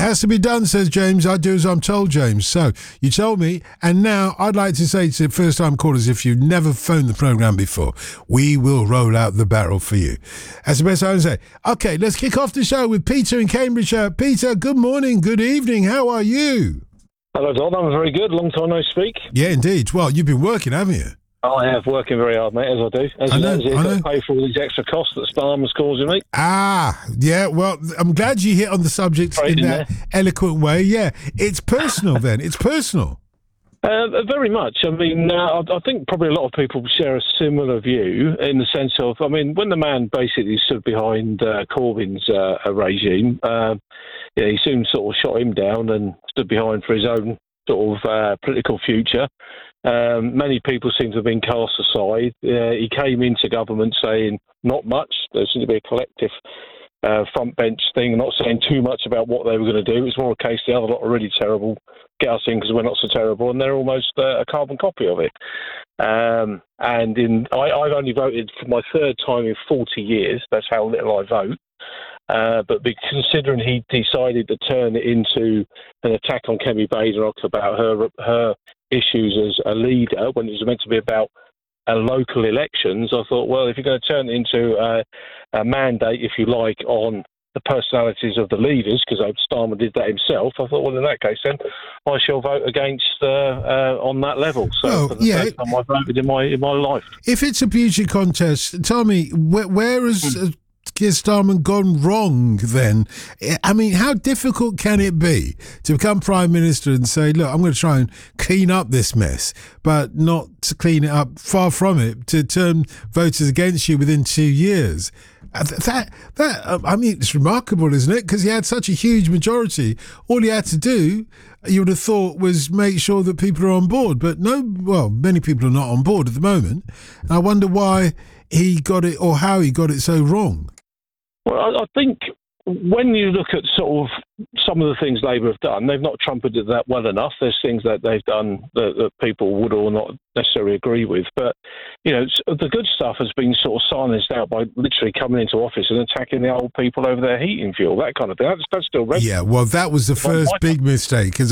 has to be done, says James. I do as I'm told, James. So you told me, and now I'd like to say to first-time callers, if you've never phoned the programme before, we will roll out the barrel for you. That's the best I can say. Okay, let's kick off the show with Peter in Cambridgeshire. Peter, good morning, good evening. How are you? Hello, Don. I'm very good. Long time no speak. Yeah, indeed. Well, you've been working, haven't you? I have, working very hard, mate, as I do. As I know. to pay for all these extra costs that Starmer's causing me. Yeah, well, I'm glad you hit on the subject in that eloquent way. Yeah, it's personal then. It's personal. Very much. I mean, I think probably a lot of people share a similar view in the sense of, I mean, when the man basically stood behind Corbyn's regime, he soon sort of shot him down and stood behind for his own sort of political future. Many people seem to have been cast aside. He came into government saying not much. There seemed to be a collective front bench thing, not saying too much about what they were going to do. It's more a case the other lot are really terrible. Get us in because we're not so terrible, and they're almost a carbon copy of it. And I've only voted for my third time in 40 years. That's how little I vote. But considering he decided to turn it into an attack on Kemi Badenoch about her issues as a leader when it was meant to be about local elections, I thought, well, if you're going to turn it into a mandate, if you like, on the personalities of the leaders, because Starmer did that himself, I thought, well, in that case, then I shall vote against on that level. So for the first time I voted in my life. If it's a beauty contest, tell me, where has Keir Starmer gone wrong then? I mean, how difficult can it be to become Prime Minister and say, look, I'm going to try and clean up this mess, but not to clean it up, far from it, to turn voters against you within 2 years? I mean, it's remarkable, isn't it? Because he had such a huge majority. All he had to do, you would have thought, was make sure that people are on board. But many people are not on board at the moment. And I wonder why he got it, or how he got it so wrong. Well, I think when you look at sort of some of the things Labour have done, they've not trumpeted that well enough. There's things that they've done that people would or not necessarily agree with. But, you know, the good stuff has been sort of silenced out by literally coming into office and attacking the old people over their heating fuel, that kind of thing. That's still regular. Yeah, well, that was the first big mistake, because